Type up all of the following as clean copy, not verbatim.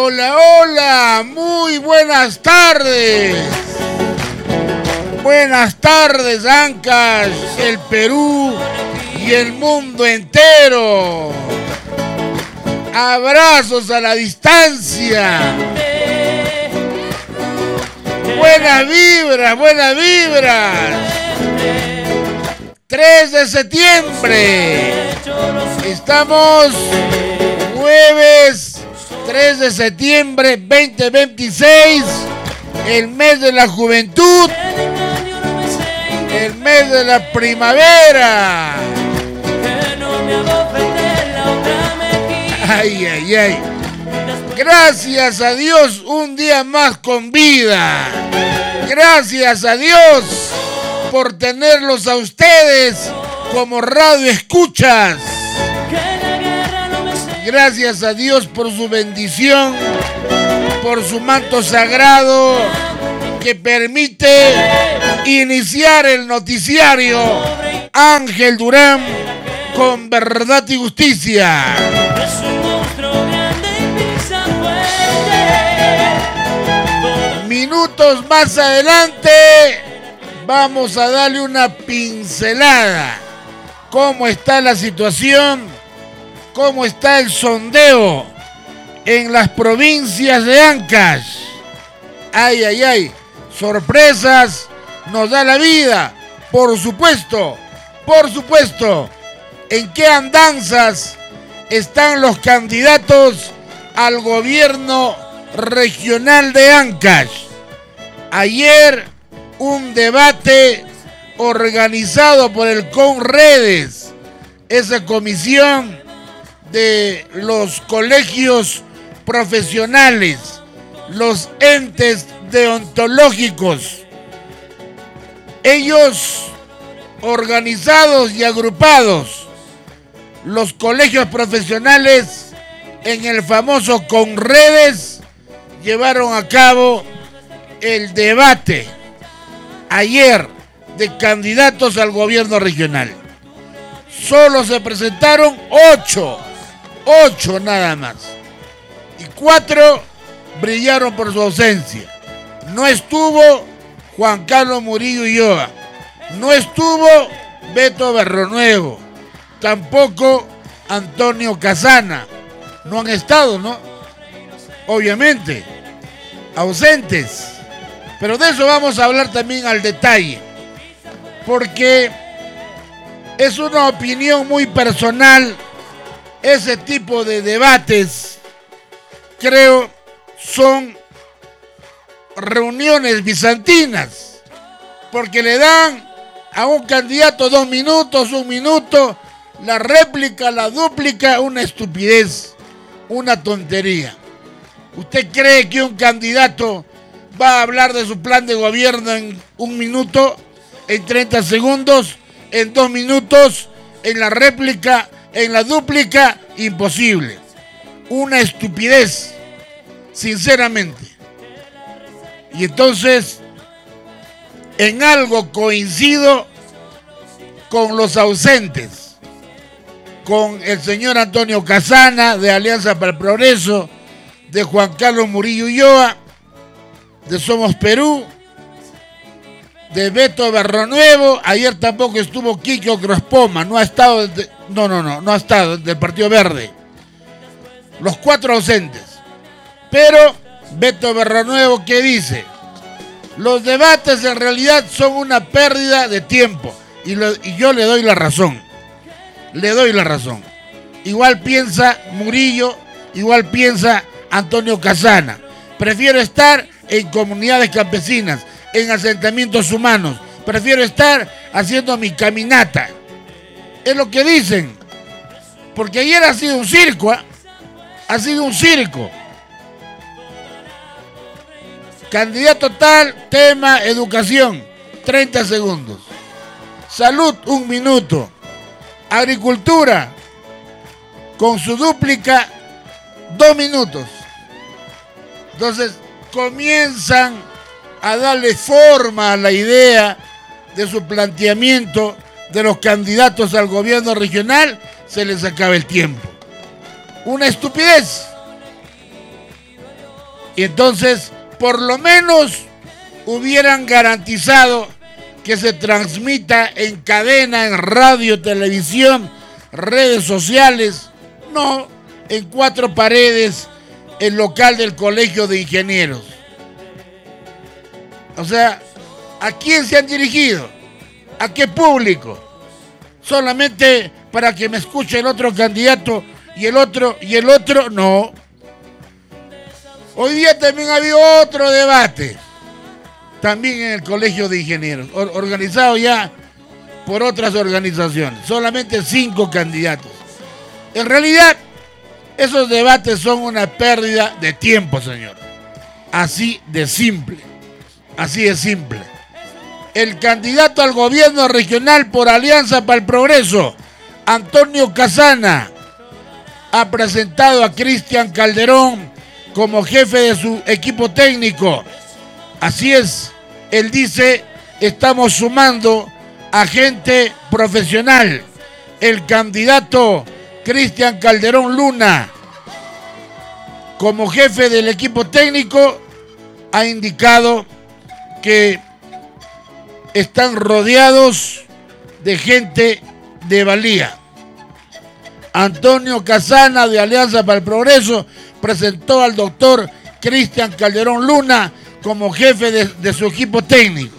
Hola, hola, muy buenas tardes. Buenas tardes, Ancash, el Perú y el mundo entero. Abrazos a la distancia. Buenas vibras, buenas vibras. 3 de septiembre. Estamos jueves 3 de septiembre 2026, el mes de la juventud, el mes de la primavera. Ay, ay, ay. Gracias a Dios, un día más con vida. Gracias a Dios por tenerlos a ustedes como radio escuchas. Gracias a Dios por su bendición, por su manto sagrado que permite iniciar el noticiario Ángel Durán con verdad y justicia. Minutos más adelante vamos a darle una pincelada. ¿Cómo está la situación? ¿Cómo está el sondeo en las provincias de Ancash? Ay, ay, ay. Sorpresas nos da la vida. Por supuesto, por supuesto. ¿En qué andanzas están los candidatos al gobierno regional de Ancash? Ayer un debate organizado por el CONREDES, esa comisión de los colegios profesionales, los entes deontológicos, ellos organizados y agrupados, los colegios profesionales en el famoso CONREDES llevaron a cabo el debate ayer de candidatos al gobierno regional. Solo se presentaron 8 nada más, y 4 brillaron por su ausencia. No estuvo Juan Carlos Murillo Ulloa, no estuvo Beto Berronuevo, tampoco Antonio Casana. No han estado, ¿no? Obviamente, ausentes. Pero de eso vamos a hablar también al detalle, porque es una opinión muy personal. Ese tipo de debates, creo, son reuniones bizantinas, porque le dan a un candidato 2 minutos, 1 minuto, la réplica, la dúplica, una estupidez, una tontería. ¿Usted cree que un candidato va a hablar de su plan de gobierno en 1 minuto, en 30 segundos, en 2 minutos, en la réplica, en la dúplica? Imposible. Una estupidez, sinceramente. Y entonces, en algo coincido con los ausentes, con el señor Antonio Casana, de Alianza para el Progreso, de Juan Carlos Murillo Ulloa, de Somos Perú, de Beto Berronuevo. Ayer tampoco estuvo Quique Crospoma, no ha estado, no ha estado del Partido Verde. Los 4 ausentes. Pero Beto Berronuevo, ¿qué dice? Los debates en realidad son una pérdida de tiempo. Y yo le doy la razón. Le doy la razón. Igual piensa Murillo, igual piensa Antonio Casana. Prefiero estar en comunidades campesinas, en asentamientos humanos. Prefiero estar haciendo mi caminata. Es lo que dicen. Porque ayer ha sido un circo, ¿eh? Ha sido un circo. Candidato tal, tema educación, 30 segundos. Salud, 1 minuto. Agricultura, con su dúplica, 2 minutos. Entonces comienzan a darle forma a la idea de su planteamiento de los candidatos al gobierno regional. Se les acaba el tiempo. Una estupidez. Y entonces, por lo menos, hubieran garantizado que se transmita en cadena, en radio, televisión, redes sociales, no en 4 paredes el local del Colegio de Ingenieros. O sea, ¿a quién se han dirigido? ¿A qué público? Solamente para que me escuche el otro candidato y el otro, no. Hoy día también había otro debate, también en el Colegio de Ingenieros, organizado ya por otras organizaciones, solamente 5 candidatos. En realidad, esos debates son una pérdida de tiempo, señor. Así de simple, así de simple. El candidato al gobierno regional por Alianza para el Progreso, Antonio Casana, ha presentado a Cristian Calderón como jefe de su equipo técnico. Así es, él dice, estamos sumando a gente profesional. El candidato Cristian Calderón Luna, como jefe del equipo técnico, ha indicado que están rodeados de gente de valía. Antonio Casana, de Alianza para el Progreso, presentó al doctor Cristian Calderón Luna como jefe de su equipo técnico.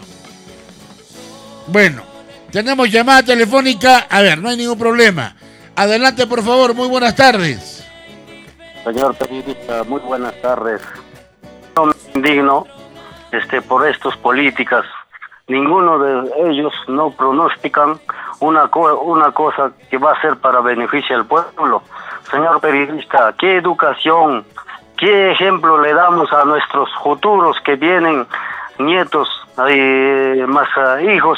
Bueno, tenemos llamada telefónica. A ver, no hay ningún problema. Adelante, por favor. Muy buenas tardes. Señor periodista, muy buenas tardes. No me indigno por estos políticas. Ninguno de ellos no pronostican una cosa que va a ser para beneficio del pueblo. Señor periodista, ¿qué educación, qué ejemplo le damos a nuestros futuros que vienen, nietos, más hijos?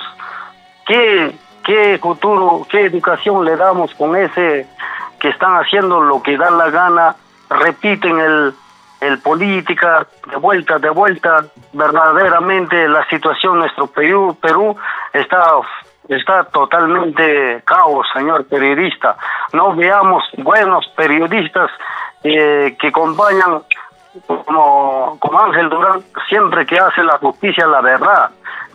¿Qué futuro, qué educación le damos con ese que están haciendo lo que dan la gana, repiten el política de vuelta? Verdaderamente la situación en nuestro Perú está totalmente caos, señor periodista. No veamos buenos periodistas que acompañan como Ángel Durán, siempre que hace la justicia, la verdad,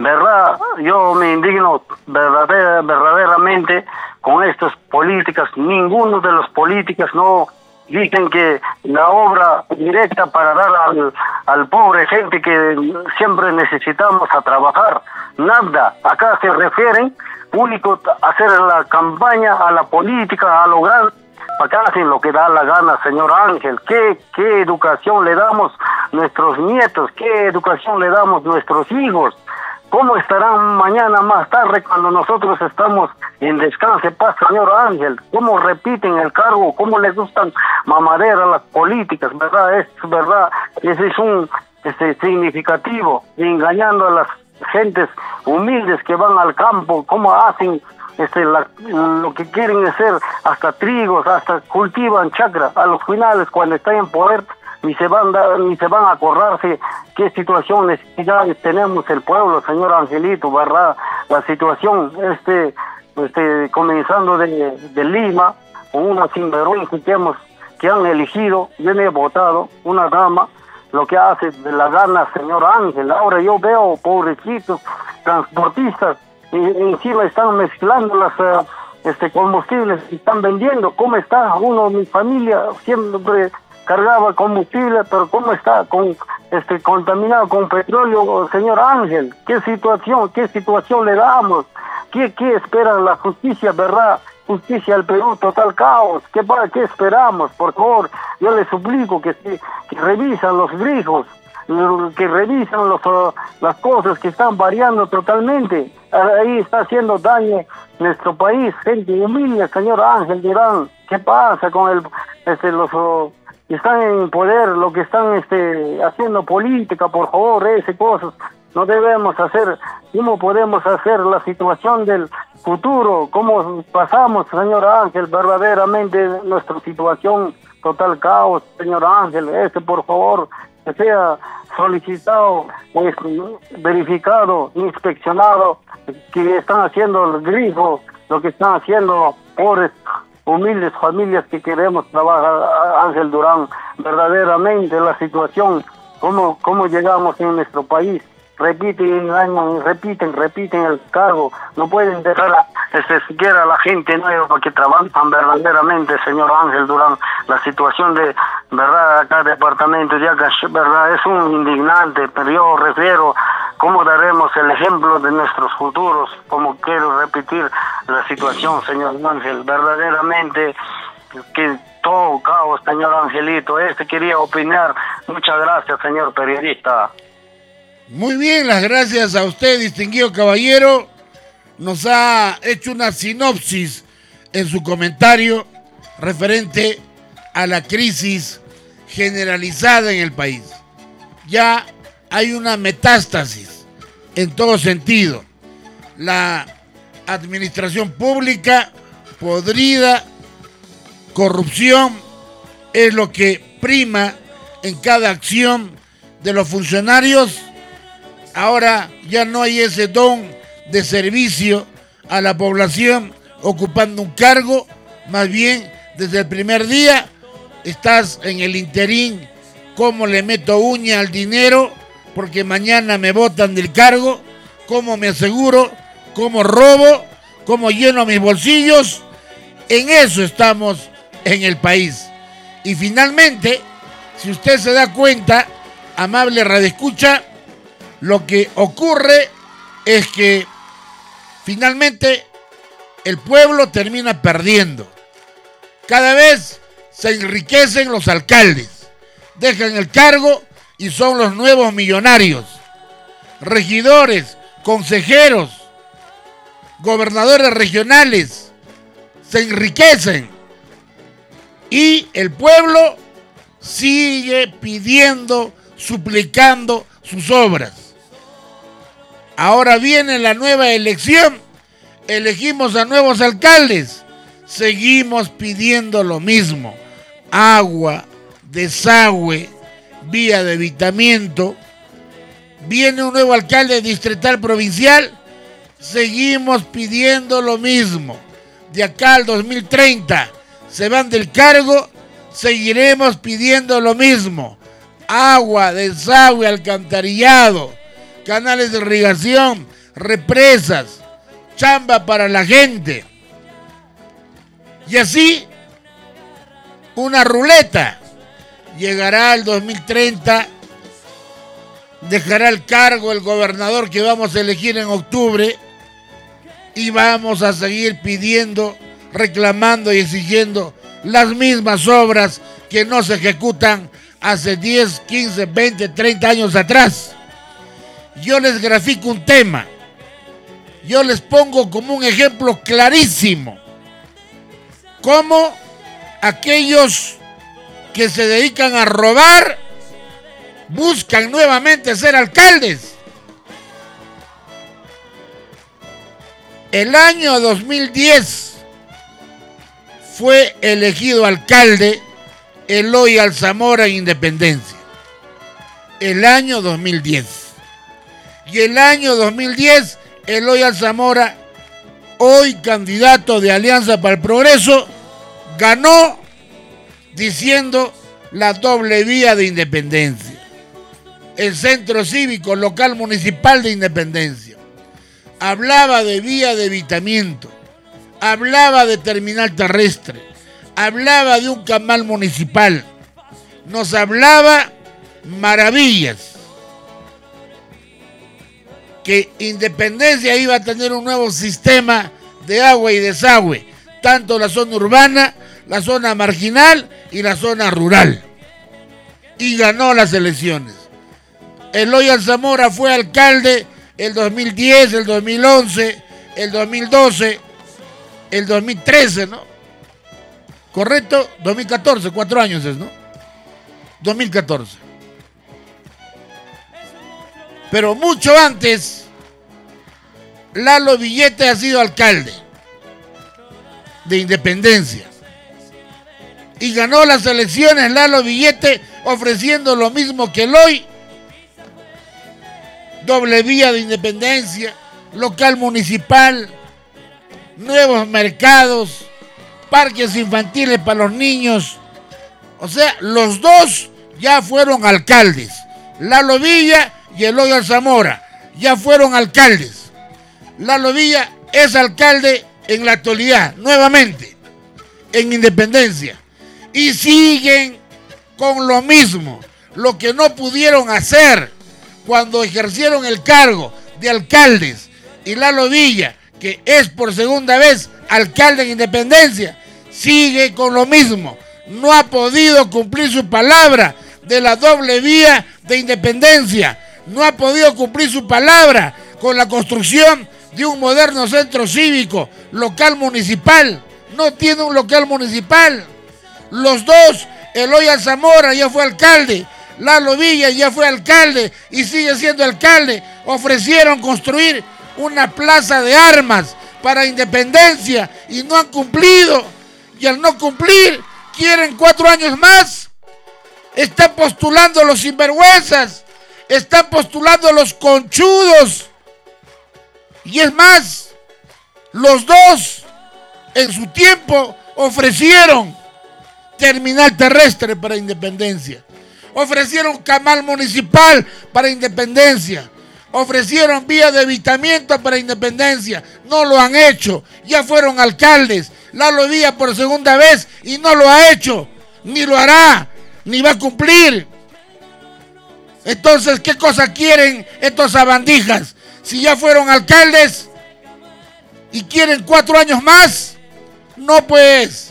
yo me indigno verdaderamente con estas políticas. Ninguno de los políticos no dicen que la obra directa para dar al pobre gente que siempre necesitamos a trabajar. Nada, acá se refieren único a hacer la campaña, a la política, a lo grande. Acá hacen lo que da la gana, señor Ángel. ¿Qué educación le damos a nuestros nietos? ¿Qué educación le damos a nuestros hijos? ¿Cómo estarán mañana más tarde cuando nosotros estamos en descanso, paz, señor Ángel? ¿Cómo repiten el cargo? ¿Cómo les gustan mamadera las políticas? ¿Verdad? Es verdad. Ese es un significativo, engañando a las gentes humildes que van al campo. ¿Cómo hacen lo que quieren hacer? Hasta trigos, hasta cultivan chacra. A los finales, cuando están en poder, ni se van a acordarse qué situación, necesidades tenemos el pueblo, señor Angelito, ¿verdad? La situación, comenzando de Lima, con una sinvergüenza que han elegido, yo me he votado, una dama, lo que hace de la gana, señor Ángel. Ahora yo veo pobrecitos transportistas, y encima están mezclando las combustibles y están vendiendo. ¿Cómo está uno, mi familia, siempre cargaba combustible, pero cómo está contaminado con petróleo, señor Ángel? ¿Qué situación le damos? ¿Qué espera la justicia, verdad? Justicia al Perú, total caos. ¿Qué esperamos? Por favor, yo les suplico que revisan los grifos, que revisan las cosas que están variando totalmente. Ahí está haciendo daño nuestro país, gente humilde, señor Ángel Durán. ¿Qué pasa con los que están en poder, lo que están haciendo política? Por favor, cosas no debemos hacer. ¿Cómo podemos hacer la situación del futuro? ¿Cómo pasamos, señor Ángel, verdaderamente nuestra situación total caos, señor Ángel? Por favor, que sea solicitado, verificado, inspeccionado, que están haciendo el grifo, lo que están haciendo pobres, humildes familias que queremos trabajar, Ángel Durán. Verdaderamente la situación ¿Cómo llegamos en nuestro país? Repiten el cargo. No pueden dejar siquiera a la gente nueva para que trabajan verdaderamente, señor Ángel Durán. La situación de verdad acá departamento de acá, verdad, es un indignante, pero yo refiero cómo daremos el ejemplo de nuestros futuros, como quiero repetir la situación, señor Ángel, verdaderamente que todo caos, señor Angelito. Quería opinar. Muchas gracias, señor periodista. Muy bien, las gracias a usted, distinguido caballero. Nos ha hecho una sinopsis en su comentario referente a la crisis generalizada en el país. Ya hay una metástasis en todo sentido. La administración pública podrida, corrupción es lo que prima en cada acción de los funcionarios. Ahora ya no hay ese don de servicio a la población ocupando un cargo, más bien desde el primer día estás en el interín, cómo le meto uña al dinero porque mañana me botan del cargo, cómo me aseguro, cómo robo, cómo lleno mis bolsillos. En eso estamos en el país. Y finalmente, si usted se da cuenta, amable radioescucha, lo que ocurre es que finalmente el pueblo termina perdiendo. Cada vez se enriquecen los alcaldes, dejan el cargo y son los nuevos millonarios. Regidores, consejeros, gobernadores regionales se enriquecen y el pueblo sigue pidiendo, suplicando sus obras. Ahora viene la nueva elección, elegimos a nuevos alcaldes, seguimos pidiendo lo mismo: agua, desagüe, vía de evitamiento. Viene un nuevo alcalde distrital provincial, seguimos pidiendo lo mismo. De acá al 2030 se van del cargo, seguiremos pidiendo lo mismo: agua, desagüe, alcantarillado, canales de irrigación, represas, chamba para la gente. Y así, una ruleta. Llegará el 2030, dejará el cargo el gobernador que vamos a elegir en octubre y vamos a seguir pidiendo, reclamando y exigiendo las mismas obras que no se ejecutan hace 10, 15, 20, 30 años atrás. Yo les grafico un tema, yo les pongo como un ejemplo clarísimo cómo aquellos que se dedican a robar buscan nuevamente ser alcaldes. El año 2010 fue elegido alcalde Eloy Alzamora en Independencia. El año 2010. Y el año 2010, Eloy Alzamora, hoy candidato de Alianza para el Progreso, ganó diciendo la doble vía de Independencia, el centro cívico local municipal de Independencia. Hablaba de vía de evitamiento, hablaba de terminal terrestre, hablaba de un canal municipal, nos hablaba maravillas, que Independencia iba a tener un nuevo sistema de agua y desagüe, tanto la zona urbana, la zona marginal y la zona rural. Y ganó las elecciones. Eloy Alzamora fue alcalde el 2010, el 2011, el 2012, el 2013, ¿no? ¿Correcto? 2014, 4 años es, ¿no? 2014. Pero mucho antes, Lalo Villete ha sido alcalde de Independencia. Y ganó las elecciones Lalo Villete ofreciendo lo mismo que Eloy. Doble vía de Independencia, local municipal, nuevos mercados, parques infantiles para los niños. O sea, los dos ya fueron alcaldes. Lalo Villa y Eloy Alzamora ya fueron alcaldes. Lalo Villa es alcalde en la actualidad, nuevamente, en Independencia. Y siguen con lo mismo, lo que no pudieron hacer cuando ejercieron el cargo de alcaldes. Y Lalo Villa, que es por segunda vez alcalde en Independencia, sigue con lo mismo. No ha podido cumplir su palabra de la doble vía de Independencia. No ha podido cumplir su palabra con la construcción de un moderno centro cívico, local municipal. No tiene un local municipal. Los dos, Eloy Alzamora ya fue alcalde, Lalo Villa ya fue alcalde y sigue siendo alcalde. Ofrecieron construir una plaza de armas para Independencia y no han cumplido. Y al no cumplir, quieren 4 años más. Están postulando los sinvergüenzas, están postulando los conchudos. Y es más, los dos en su tiempo ofrecieron terminal terrestre para Independencia, ofrecieron canal municipal para Independencia, ofrecieron vía de evitamiento para Independencia. No lo han hecho, ya fueron alcaldes. Lalo Villa por segunda vez y no lo ha hecho, ni lo hará, ni va a cumplir. Entonces, ¿qué cosa quieren estos sabandijas? Si ya fueron alcaldes y quieren 4 años más, no pues.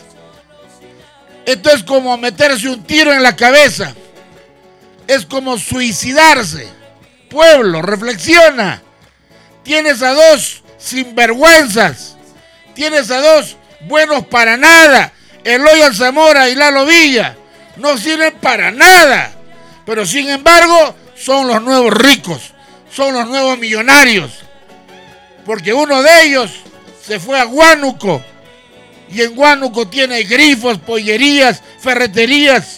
Esto es como meterse un tiro en la cabeza. Es como suicidarse. Pueblo, reflexiona. Tienes a 2 sinvergüenzas. Tienes a 2 buenos para nada. Eloy Alzamora y Lalo Villa. No sirven para nada. Pero sin embargo, son los nuevos ricos. Son los nuevos millonarios. Porque uno de ellos se fue a Huánuco. Y en Huánuco tiene grifos, pollerías, ferreterías.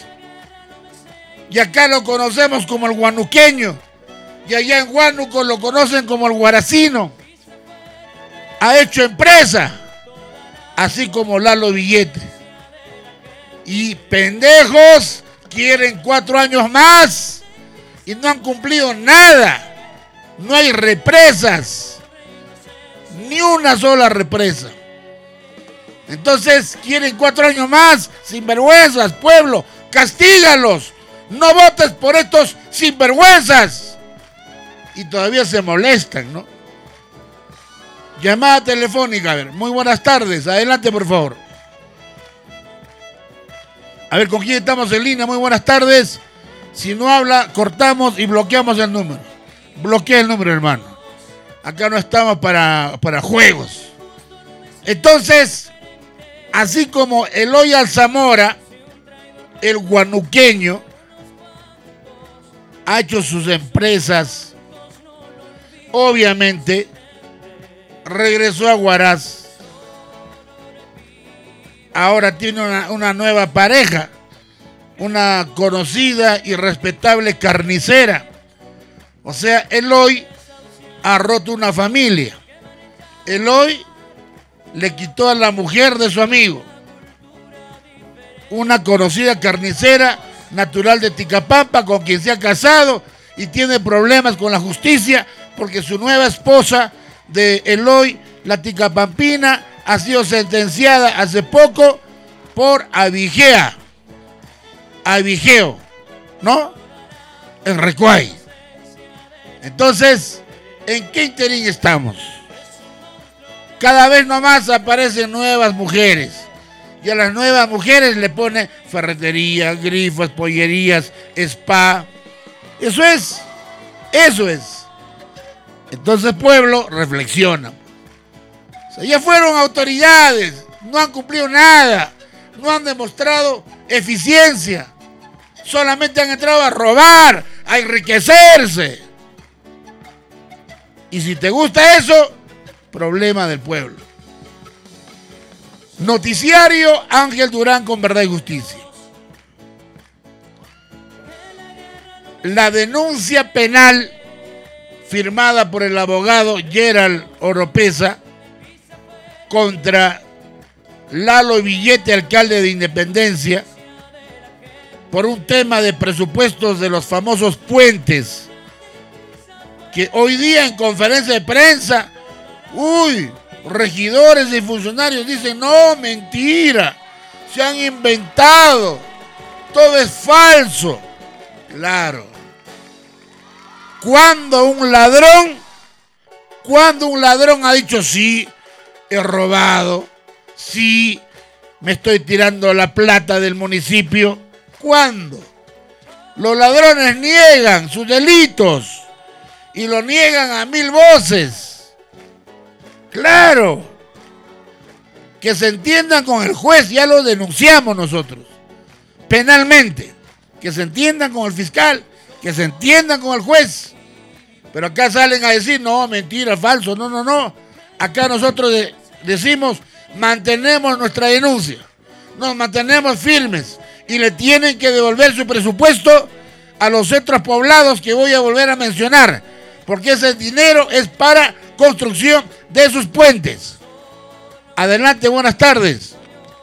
Y acá lo conocemos como el huanuqueño. Y allá en Huánuco lo conocen como el guaracino. Ha hecho empresa, así como Lalo Billete. Y pendejos quieren 4 años más y no han cumplido nada. No hay represas, ni una sola represa. Entonces quieren 4 años más, sinvergüenzas, pueblo, castígalos. No votes por estos sinvergüenzas. Y todavía se molestan, ¿no? Llamada telefónica, a ver, muy buenas tardes, adelante por favor. A ver, ¿con quién estamos en línea? Muy buenas tardes. Si no habla, cortamos y bloqueamos el número. Bloquea el número, hermano. Acá no estamos para juegos. Entonces, así como Eloy Alzamora, el huanuqueño, ha hecho sus empresas, obviamente, regresó a Huaraz. Ahora tiene una nueva pareja, una conocida y respetable carnicera. O sea, Eloy ha roto una familia. Eloy le quitó a la mujer de su amigo, una conocida carnicera natural de Ticapampa, con quien se ha casado y tiene problemas con la justicia porque su nueva esposa de Eloy, la ticapampina, ha sido sentenciada hace poco por abigeo, ¿no? En Recuay. Entonces, ¿en qué interín estamos? Cada vez nomás aparecen nuevas mujeres. Y a las nuevas mujeres le pone ferretería, grifos, pollerías, spa. Eso es. Entonces, pueblo, reflexiona. O sea, ya fueron autoridades, no han cumplido nada, no han demostrado eficiencia. Solamente han entrado a robar, a enriquecerse. Y si te gusta eso, problema del pueblo. Noticiario Ángel Durán con Verdad y Justicia. La denuncia penal firmada por el abogado Gerald Oropesa contra Lalo Billete, alcalde de Independencia, por un tema de presupuestos de los famosos puentes, que hoy día en conferencia de prensa, regidores y funcionarios dicen, no, mentira, se han inventado, todo es falso. Claro. Cuando un ladrón ha dicho, sí, he robado, sí, me estoy tirando la plata del municipio? ¿Cuándo? Los ladrones niegan sus delitos y lo niegan a 1000 voces. Claro. Que se entiendan con el juez, ya lo denunciamos nosotros, penalmente. Que se entiendan con el fiscal, que se entiendan con el juez. Pero acá salen a decir, no, mentira, falso, no. Acá nosotros decimos, mantenemos nuestra denuncia, nos mantenemos firmes y le tienen que devolver su presupuesto a los centros poblados que voy a volver a mencionar, porque ese dinero es para construcción de sus puentes. Adelante, buenas tardes.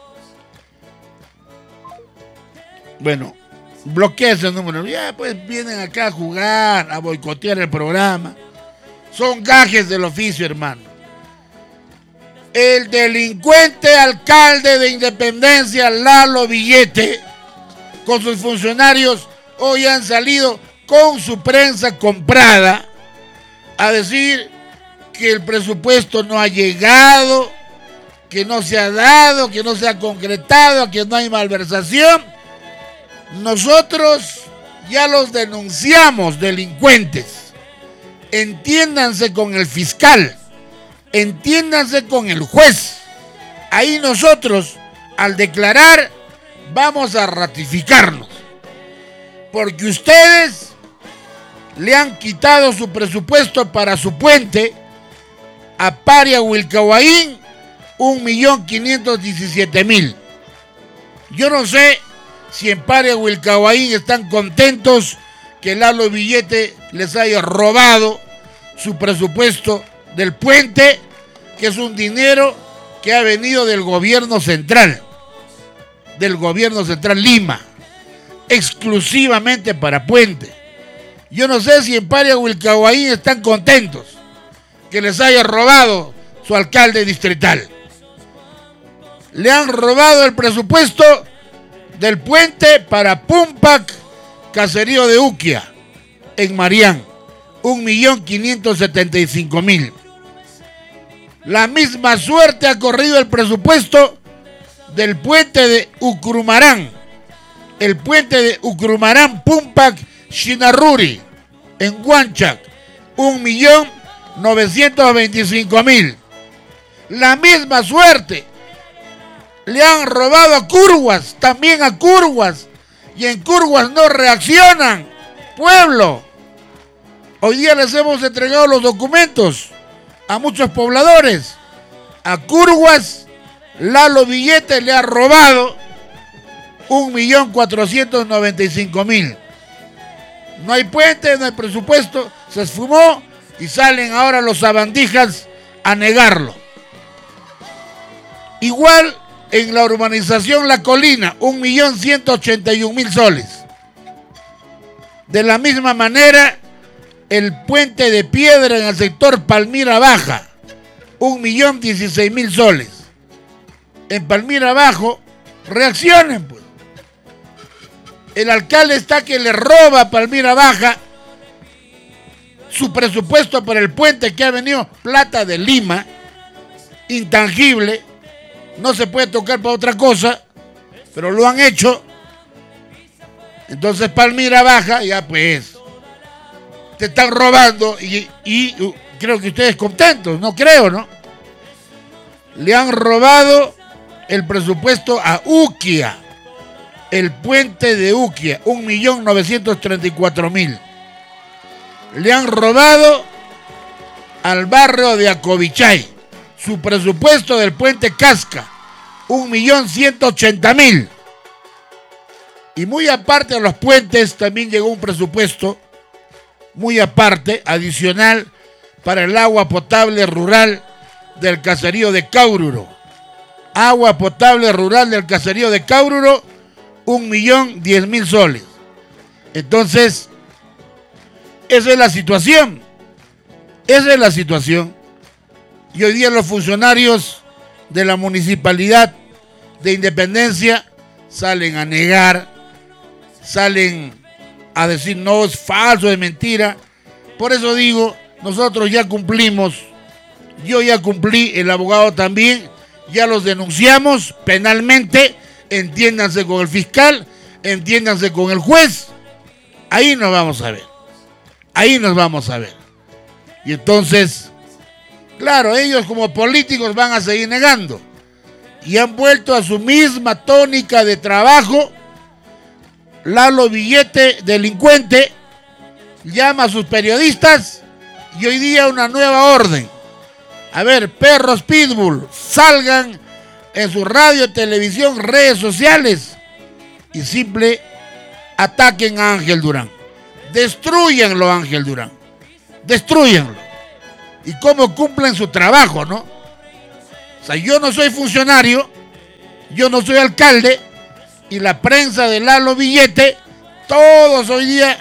Bueno, bloquea ese número. Ya pues vienen acá a jugar, a boicotear el programa. Son gajes del oficio, hermano. El delincuente alcalde de Independencia, Lalo Villete, con sus funcionarios, hoy han salido con su prensa comprada a decir que el presupuesto no ha llegado, que no se ha dado, que no se ha concretado, que no hay malversación. Nosotros ya los denunciamos, delincuentes. Entiéndanse con el fiscal, entiéndanse con el juez. Ahí nosotros, al declarar, vamos a ratificarnos. Porque ustedes le han quitado su presupuesto para su puente a Paria Wilcahuaín, 1.517.000. Yo no sé si en Paria Wilcahuaín están contentos que Lalo Villete les haya robado su presupuesto del puente, que es un dinero que ha venido del gobierno central Lima, exclusivamente para puente. Yo no sé si en Paria Wilcahuaín están contentos que les haya robado su alcalde distrital. Le han robado el presupuesto del puente para Pumpac, caserío de Uquia, en Marián, 1.575.000. La misma suerte ha corrido el presupuesto del puente de Ucrumarán, el puente de Ucrumarán Pumpac Chinarruri, en Huanchac, 1.925.000. La misma suerte le han robado a Curguas, también a Curguas, y en Curguas no reaccionan. Pueblo, hoy día les hemos entregado los documentos a muchos pobladores. A Curguas, Lalo Villete le ha robado 1.495.000. No hay puente, no hay presupuesto, se esfumó y salen ahora los sabandijas a negarlo. Igual en la urbanización La Colina, 1.181.000 soles. De la misma manera, el puente de piedra en el sector Palmira Baja, 1.016.000 soles. En Palmira Bajo, reaccionen pues. El alcalde está que le roba a Palmira Baja su presupuesto para el puente, que ha venido plata de Lima, intangible, no se puede tocar para otra cosa, pero lo han hecho. Entonces Palmira Baja, ya pues, te están robando y creo que ustedes contentos, no creo, ¿no? Le han robado el presupuesto a Uquia, el puente de Uquia, 1.934.000. Le han robado al barrio de Acovichay su presupuesto del puente Casca, 1.180.000. Y muy aparte de los puentes, también llegó un presupuesto muy aparte, adicional, para el agua potable rural del caserío de Caururo. Agua potable rural del caserío de Caururo, 1.010.000 soles. Entonces, esa es la situación. Esa es la situación. Y hoy día los funcionarios de la Municipalidad de Independencia salen a negar, salen a decir no, es falso, es mentira. Por eso digo, nosotros ya cumplimos, yo ya cumplí, el abogado también, ya los denunciamos penalmente, entiéndanse con el fiscal, entiéndanse con el juez, ahí nos vamos a ver, ahí nos vamos a ver. Y entonces, claro, ellos como políticos van a seguir negando y han vuelto a su misma tónica de trabajo. Lalo Billete, delincuente, llama a sus periodistas y hoy día una nueva orden. A ver, perros pitbull, salgan en su radio, televisión, redes sociales y simple ataquen a Ángel Durán. Destrúyanlo, Ángel Durán. Destrúyanlo. Y cómo cumplen su trabajo, ¿no? O sea, yo no soy funcionario, yo no soy alcalde, y la prensa de Lalo Billete, todos hoy día